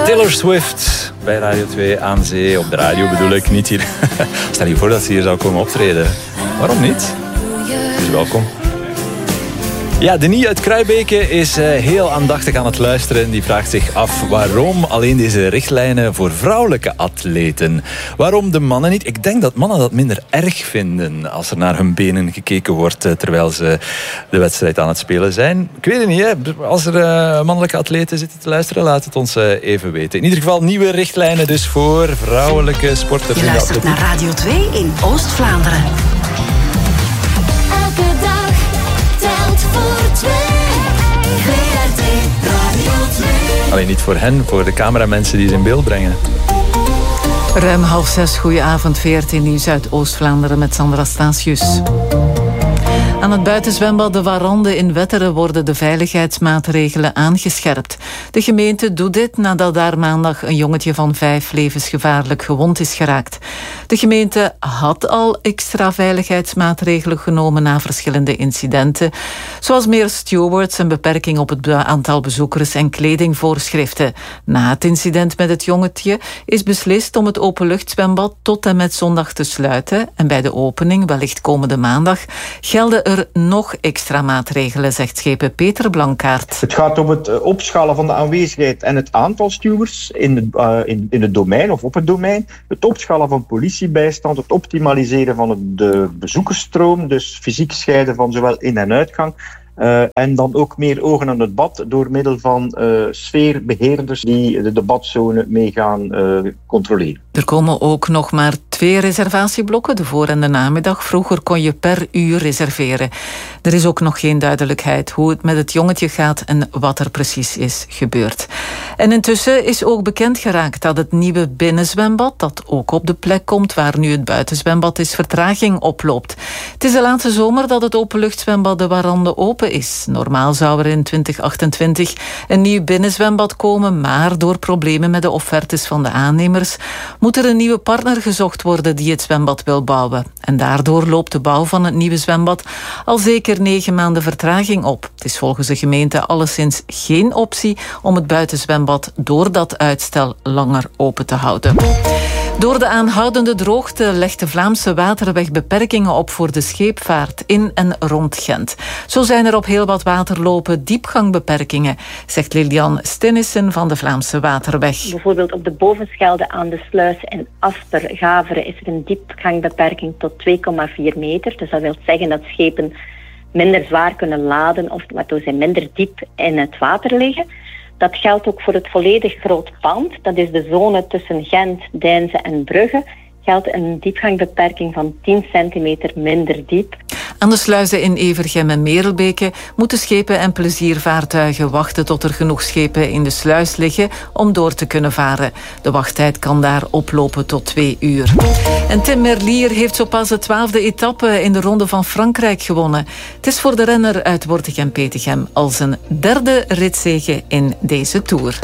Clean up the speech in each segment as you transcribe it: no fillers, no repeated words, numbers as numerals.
Taylor Swift bij Radio 2 aan zee. Op de radio bedoel ik, niet hier. Stel je voor dat ze hier zou komen optreden. Waarom niet? Dus welkom. Ja, Denis uit Kruibeke is heel aandachtig aan het luisteren. Die vraagt zich af waarom alleen deze richtlijnen voor vrouwelijke atleten. Waarom de mannen niet? Ik denk dat mannen dat minder erg vinden als er naar hun benen gekeken wordt terwijl ze de wedstrijd aan het spelen zijn. Ik weet het niet, hè? Als er mannelijke atleten zitten te luisteren, laat het ons even weten. In ieder geval nieuwe richtlijnen dus voor vrouwelijke sporters. Je luistert naar Radio 2 in Oost-Vlaanderen. Alleen niet voor hen, voor de cameramensen die ze in beeld brengen. Ruim 5:30, goedenavond, 14 nieuws uit Oost-Vlaanderen met Sandra Statius. Aan het buitenzwembad De Warande in Wetteren worden de veiligheidsmaatregelen aangescherpt. De gemeente doet dit nadat daar maandag een jongetje van 5 levensgevaarlijk gewond is geraakt. De gemeente had al extra veiligheidsmaatregelen genomen na verschillende incidenten, zoals meer stewards, een beperking op het aantal bezoekers en kledingvoorschriften. Na het incident met het jongetje is beslist om het openluchtzwembad tot en met zondag te sluiten. En bij de opening, wellicht komende maandag, gelden er nog extra maatregelen, zegt schepen Peter Blankaert. Het gaat om het opschalen van de aanwezigheid en het aantal stewards in het domein of op het domein. Het opschalen van politiebijstand, het optimaliseren van de bezoekersstroom, dus fysiek scheiden van zowel in- en uitgang. En dan ook meer ogen aan het bad door middel van sfeerbeheerders die de badzone mee gaan controleren. Er komen ook nog maar 2 reservatieblokken, de voor- en de namiddag. Vroeger kon je per uur reserveren. Er is ook nog geen duidelijkheid hoe het met het jongetje gaat en wat er precies is gebeurd. En intussen is ook bekend geraakt dat het nieuwe binnenzwembad, dat ook op de plek komt waar nu het buitenzwembad is, vertraging oploopt. Het is de laatste zomer dat het openluchtzwembad De Warande open is. Normaal zou er in 2028 een nieuw binnenzwembad komen, maar door problemen met de offertes van de aannemers moet er een nieuwe partner gezocht worden die het zwembad wil bouwen. En daardoor loopt de bouw van het nieuwe zwembad al zeker 9 maanden vertraging op. Het is volgens de gemeente alleszins geen optie om het buitenzwembad door dat uitstel langer open te houden. Door de aanhoudende droogte legt de Vlaamse Waterweg beperkingen op voor de scheepvaart in en rond Gent. Zo zijn er op heel wat waterlopen diepgangbeperkingen, zegt Lilian Stennissen van de Vlaamse Waterweg. Bijvoorbeeld op de Bovenschelde aan de Sluis en Aster-Gaveren is er een diepgangbeperking tot 2,4 meter. Dus dat wil zeggen dat schepen minder zwaar kunnen laden of waardoor ze minder diep in het water liggen. Dat geldt ook voor het volledig groot pand. Dat is de zone tussen Gent, Deinze en Brugge. Geldt een diepgangbeperking van 10 centimeter minder diep. Aan de sluizen in Evergem en Merelbeke moeten schepen en pleziervaartuigen wachten tot er genoeg schepen in de sluis liggen om door te kunnen varen. De wachttijd kan daar oplopen tot 2 uur. En Tim Merlier heeft zo pas de 12e etappe in de Ronde van Frankrijk gewonnen. Het is voor de renner uit Wortegem-Petegem al zijn 3e ritzege in deze Tour.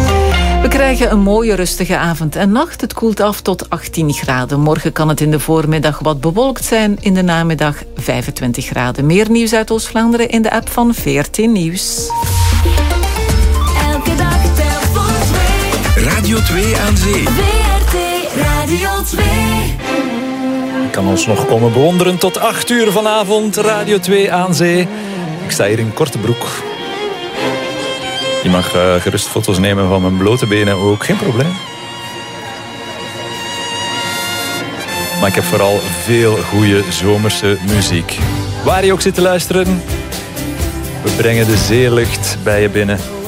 We krijgen een mooie rustige avond en nacht. Het koelt af tot 18 graden. Morgen kan het in de voormiddag wat bewolkt zijn. In de namiddag 25 graden. Meer nieuws uit Oost-Vlaanderen in de app van 14 Nieuws. Elke dag telt voor 2. Radio 2 aan zee. WRT Radio 2. Je kan ons nog komen bewonderen tot 8 uur vanavond. Radio 2 aan zee. Ik sta hier in korte broek. Je mag gerust foto's nemen van mijn blote benen ook, geen probleem. Maar ik heb vooral veel goede zomerse muziek. Waar je ook zit te luisteren, we brengen de zeelucht bij je binnen.